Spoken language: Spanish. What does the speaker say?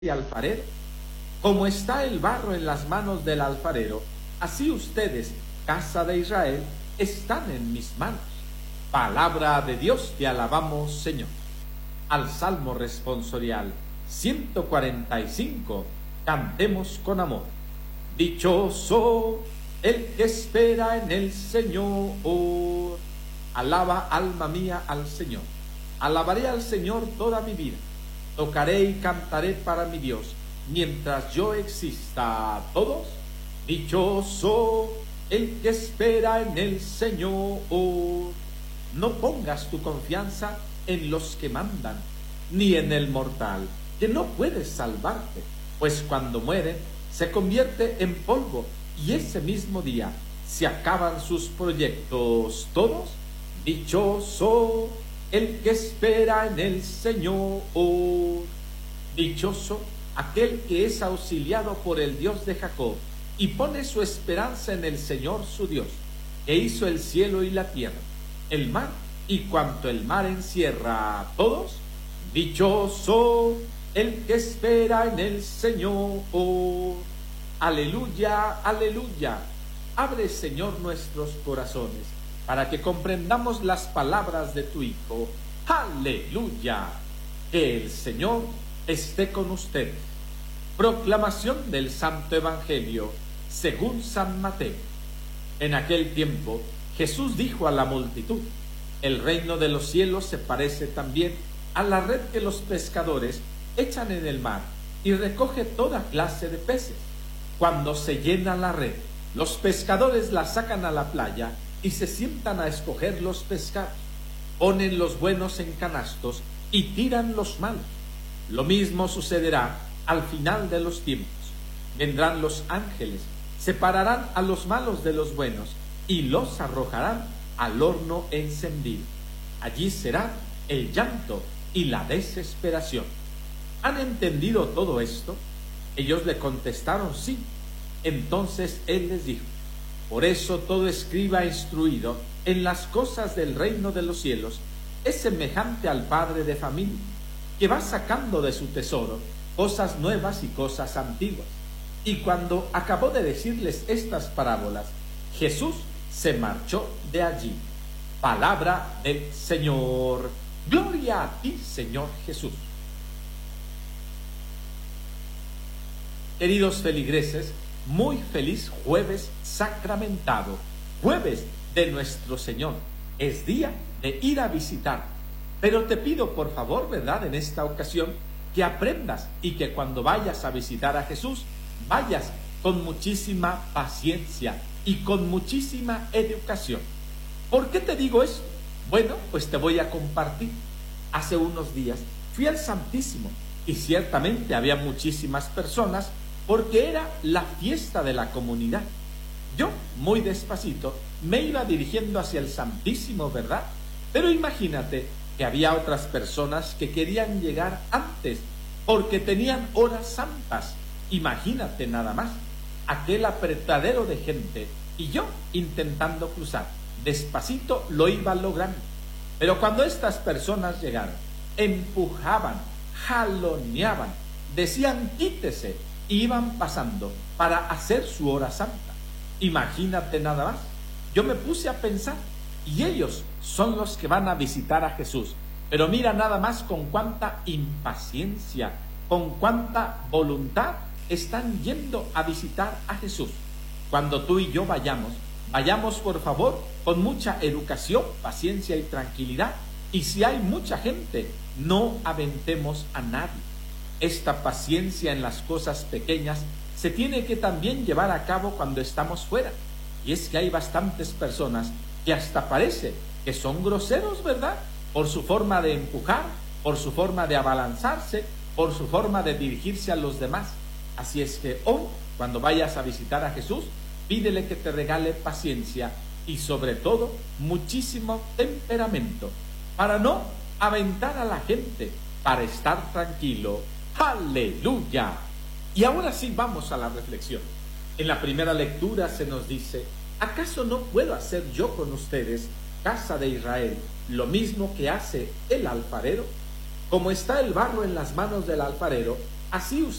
y alfarero. Como está el barro en las manos del alfarero, así ustedes, casa de Israel, están en mis manos. Palabra de Dios, te alabamos, Señor. Al Salmo responsorial 145, cantemos con amor. Dichoso el que espera en el Señor. Alaba, alma mía, al Señor. Alabaré al Señor toda mi vida. Tocaré y cantaré para mi Dios mientras yo exista. Todos, dichoso el que espera en el Señor. No pongas tu confianza en los que mandan, ni en el mortal, que no puede salvarte, pues cuando muere se convierte en polvo y ese mismo día se acaban sus proyectos. Todos, dichoso el que espera en el Señor. Dichoso aquel que es auxiliado por el Dios de Jacob y pone su esperanza en el Señor su Dios, que hizo el cielo y la tierra, el mar y cuanto el mar encierra. Todos, dichoso el que espera en el Señor. Aleluya, aleluya. Abre, Señor, nuestros corazones para que comprendamos las palabras de tu Hijo. Aleluya. Que el Señor esté con ustedes. Proclamación del Santo Evangelio según San Mateo. En aquel tiempo Jesús dijo a la multitud: el reino de los cielos se parece también a la red que los pescadores echan en el mar y recoge toda clase de peces. Cuando se llena la red, los pescadores la sacan a la playa y se sientan a escoger los pescados. Ponen los buenos en canastos y tiran los malos. Lo mismo sucederá al final de los tiempos. Vendrán los ángeles, separarán a los malos de los buenos y los arrojarán al horno encendido. Allí será el llanto y la desesperación. ¿Han entendido todo esto? Ellos le contestaron: sí. Entonces él les dijo: por eso todo escriba instruido en las cosas del reino de los cielos es semejante al padre de familia, que va sacando de su tesoro cosas nuevas y cosas antiguas. Y cuando acabó de decirles estas parábolas, Jesús se marchó de allí. Palabra del Señor. Gloria a ti, Señor Jesús. Queridos feligreses, muy feliz jueves sacramentado, jueves de nuestro Señor. Es día de ir a visitar. Pero te pido, por favor, ¿verdad?, en esta ocasión, que aprendas y que cuando vayas a visitar a Jesús, vayas con muchísima paciencia y con muchísima educación. ¿Por qué te digo esto? Bueno, pues te voy a compartir. Hace unos días fui al Santísimo y ciertamente había muchísimas personas porque era la fiesta de la comunidad. Yo, muy despacito, me iba dirigiendo hacia el Santísimo, ¿verdad? Pero imagínate que había otras personas que querían llegar antes porque tenían horas santas. Imagínate nada más, aquel apretadero de gente y yo intentando cruzar. Despacito lo iba logrando. Pero cuando estas personas llegaron, empujaban, jaloneaban, decían quítese, y iban pasando para hacer su hora santa. Imagínate nada más. Yo me puse a pensar, y ellos son los que van a visitar a Jesús. Pero mira nada más con cuánta impaciencia, con cuánta voluntad están yendo a visitar a Jesús. Cuando tú y yo vayamos por favor con mucha educación, paciencia y tranquilidad. Y si hay mucha gente, no aventemos a nadie. Esta paciencia en las cosas pequeñas se tiene que también llevar a cabo cuando estamos fuera. Y es que hay bastantes personas que hasta parece que son groseros, ¿verdad? Por su forma de empujar, por su forma de abalanzarse, por su forma de dirigirse a los demás. Así es que hoy, cuando vayas a visitar a Jesús, pídele que te regale paciencia y sobre todo muchísimo temperamento para no aventar a la gente, para estar tranquilo. ¡Aleluya! Y ahora sí vamos a la reflexión. En la primera lectura se nos dice: ¿acaso no puedo hacer yo con ustedes, casa de Israel, lo mismo que hace el alfarero? Como está el barro en las manos del alfarero, Así